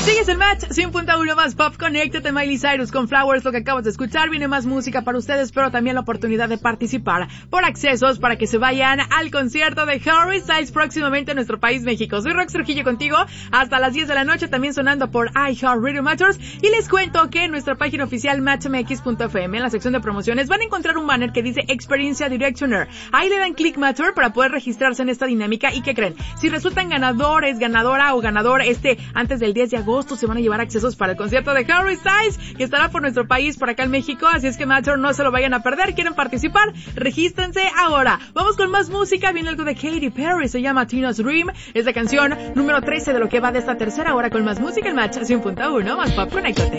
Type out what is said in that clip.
Sigues el Match 100.1 más Pop. Conéctate, Miley Cyrus con Flowers. Lo que acabas de escuchar, viene más música para ustedes, pero también la oportunidad de participar por accesos para que se vayan al concierto de Harry Styles próximamente en nuestro país, México. Soy Rox Trujillo contigo hasta las 10 de la noche, también sonando por iHeartRadio Matters. Y les cuento que en nuestra página oficial matchmx.fm, en la sección de promociones, van a encontrar un banner que dice Experiencia Directioner. Ahí le dan click Matter para poder registrarse en esta dinámica. ¿Y qué creen? Si resultan ganadores, ganadora o ganador antes del 10 de agosto, se van a llevar accesos para el concierto de Harry Styles, que estará por nuestro país, por acá en México, así es que Matter, no se lo vayan a perder. ¿Quieren participar? Regístrense ahora. Vamos con más música, viene algo de Katy Perry, se llama Tina's Dream, es la canción número 13 de lo que va de esta tercera hora con más música, el Match 100.1 más Pop. Conéctate.